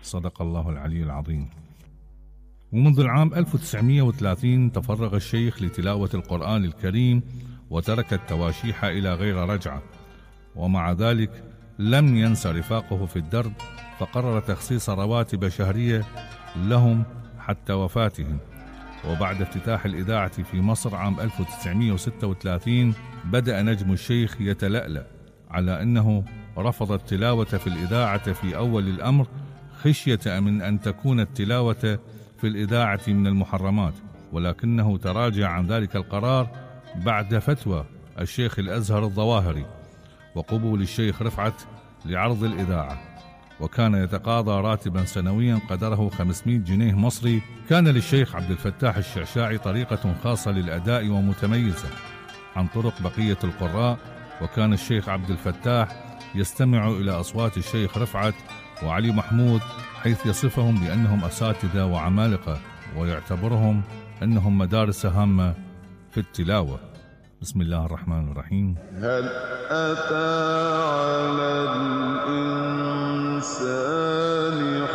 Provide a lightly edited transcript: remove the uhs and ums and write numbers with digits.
صدق الله العلي العظيم. ومنذ العام 1930 تفرغ الشيخ لتلاوة القرآن الكريم وترك التواشيح إلى غير رجعة، ومع ذلك لم ينس رفاقه في الدرب، فقرر تخصيص رواتب شهرية لهم حتى وفاتهم. وبعد افتتاح الإذاعة في مصر عام 1936 بدأ نجم الشيخ يتلألأ على أنه رفض التلاوة في الإذاعة في أول الأمر خشية من أن تكون التلاوة في الإذاعة من المحرمات، ولكنه تراجع عن ذلك القرار بعد فتوى الشيخ الأزهر الظواهري وقبول الشيخ رفعت لعرض الإذاعة، وكان يتقاضى راتبا سنويا قدره 500 جنيه مصري. كان للشيخ عبد الفتاح الشعشاعي طريقة خاصة للأداء ومتميزة عن طرق بقية القراء، وكان الشيخ عبد الفتاح يستمع إلى أصوات الشيخ رفعت وعلي محمود، حيث يصفهم بأنهم أساتذة وعمالقة ويعتبرهم أنهم مدارس هامة في التلاوة. بسم الله الرحمن الرحيم. هل أتى على الإنسان